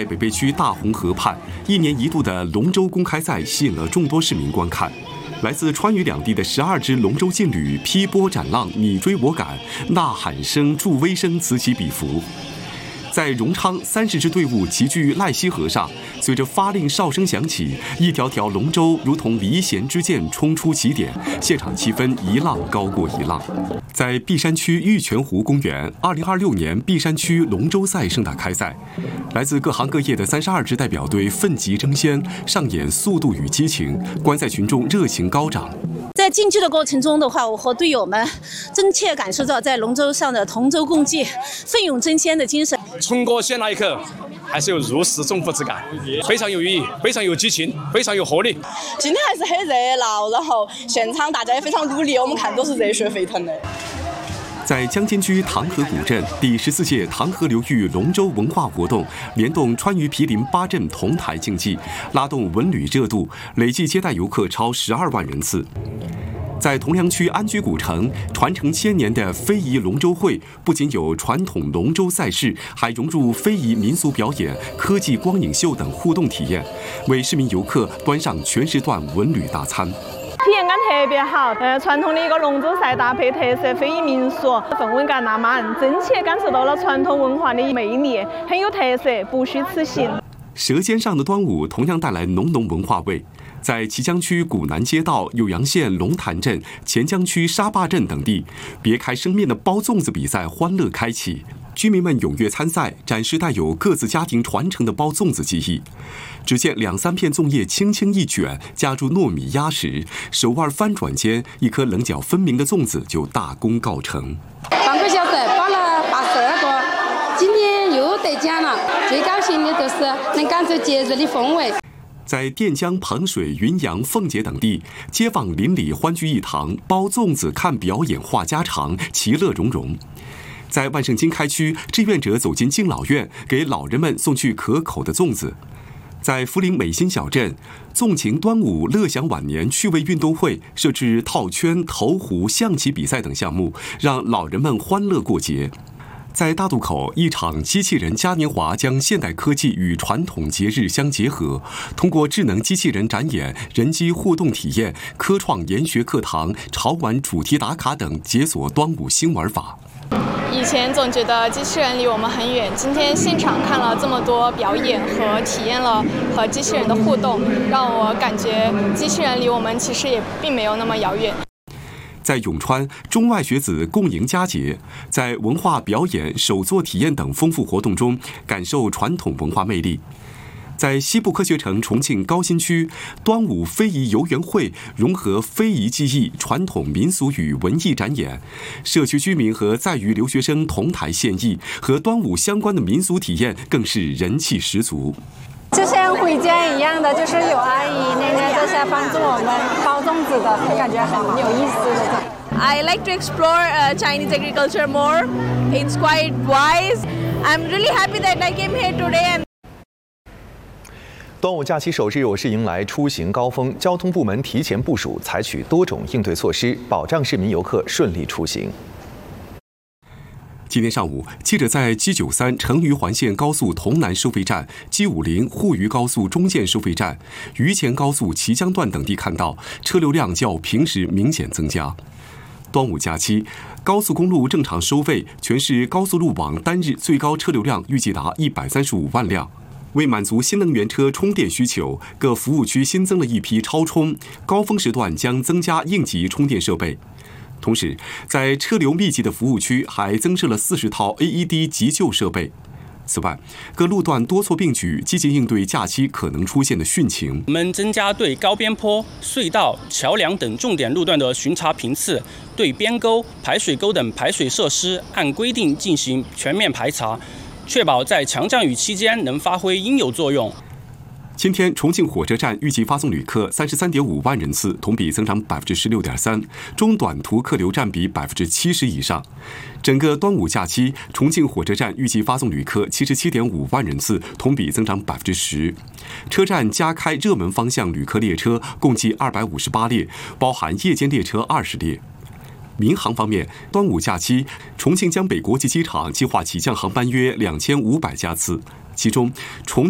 在北碚区大红河畔，1年1度的龙舟公开赛吸引了众多市民观看。来自川渝两地的12支龙舟劲旅劈波斩浪，你追我赶，呐喊声、助威声此起彼伏。在荣昌，30支队伍齐聚赖溪河上，随着发令哨声响起，一条条龙舟如同离弦之箭冲出起点，现场气氛一浪高过一浪。在璧山区玉泉湖公园，2026年璧山区龙舟赛盛大开赛，来自各行各业的32支代表队奋楫争先，上演速度与激情，观赛群众热情高涨。 在竞技的过程中的话，我和队友们真切感受到在龙舟上的同舟共济、奋勇争先的精神。 冲过线那一刻，还是有如释重负之感，非常有意义，非常有激情，非常有活力。 今天还是很热闹，然后现场大家也非常努力，我们看都是热血沸腾的。 在江津区唐河古镇，第14届唐河流域龙舟文化活动联动川渝毗邻8镇同台竞技，拉动文旅热度，累计接待游客超12万人次。在铜梁区安居古城，传承1000年的非遗龙舟会不仅有传统龙舟赛事，还融入非遗民俗表演、科技光影秀等互动体验，为市民游客端上全时段文旅大餐。 体验感特别好，传统的一个龙舟赛搭配特色非遗民俗，氛围感拉满，真切感受到了传统文化的魅力，很有特色，不虚此行。 舌尖上的端午同样带来浓浓文化味。在綦江区古南街道、酉阳县龙潭镇、黔江区沙坝镇等地，别开生面的包粽子比赛欢乐开启，居民们踊跃参赛，展示带有各自家庭传承的包粽子技艺。只见2-3片粽叶轻轻一卷，加入糯米压实，手腕翻转间，一颗棱角分明的粽子就大功告成。 半个小时包了82个，今年又得奖了，最高兴的就是能感受节日的氛围。 在垫江、彭水、云阳、奉节等地，街坊邻里欢聚一堂，包粽子、看表演、话家常，其乐融融。在万盛经开区，志愿者走进敬老院，给老人们送去可口的粽子。在涪陵美心小镇，纵情端午、乐享晚年趣味运动会设置套圈、投壶、象棋比赛等项目，让老人们欢乐过节。在大渡口，一场机器人嘉年华将现代科技与传统节日相结合，通过智能机器人展演、人机互动体验、科创研学课堂、潮玩主题打卡等，解锁端午新玩法。 以前总觉得机器人离我们很远，今天现场看了这么多表演和体验了和机器人的互动，让我感觉机器人离我们其实也并没有那么遥远。 在永川，中外学子共迎佳节，在文化表演、手作体验等丰富活动中，感受传统文化魅力。在西部科学城重庆高新区，端午非遗游园会融合非遗技艺、传统民俗与文艺展演，社区居民和在渝留学生同台献艺，和端午相关的民俗体验更是人气十足。 就像回家一样的，就是有阿姨奶奶在下帮助我们包粽子的，感觉很有意思的。 I like to explore Chinese agriculture more. It's quite wise. I'm really happy that I came here today. 端午假期首日，我市迎来出行高峰，交通部门提前部署，采取多种应对措施，保障市民游客顺利出行。 今天上午，记者在 G93 成渝环线高速潼南收费站、G50沪渝高速中建收费站、渝黔高速綦江段等地看到车流量较平时明显增加。端午假期，高速公路正常收费，全市高速路网单日最高车流量预计达135万辆。为满足新能源车充电需求，各服务区新增了一批超充，高峰时段将增加应急充电设备。同时，在车流密集的服务区还增设了40套 AED 急救设备。此外，各路段多措并举，积极应对假期可能出现的汛情。 我们增加对高边坡、隧道、桥梁等重点路段的巡查频次，对边沟、排水沟等排水设施按规定进行全面排查，确保在强降雨期间能发挥应有作用。 今天，重庆火车站预计发送旅客33.5万人次，同比增长16.3%，中短途客流占比70%以上。整个端午假期，重庆火车站预计发送旅客77.5万人次，同比增长10%。车站加开热门方向旅客列车共计258列，包含夜间列车20列。民航方面，端午假期，重庆江北国际机场计划起降航班约2500架次，其中重